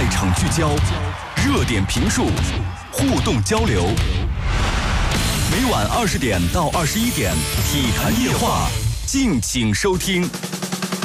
赛场聚焦，热点评述，互动交流。每晚20点到21点，体坛夜话，敬请收听。